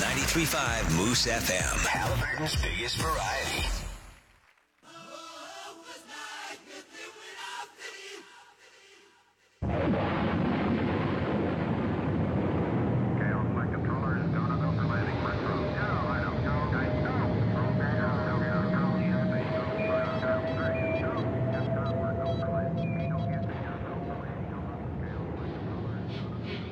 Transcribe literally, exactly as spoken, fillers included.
ninety-three point five Moose F M. Halliburton's biggest variety. Oh,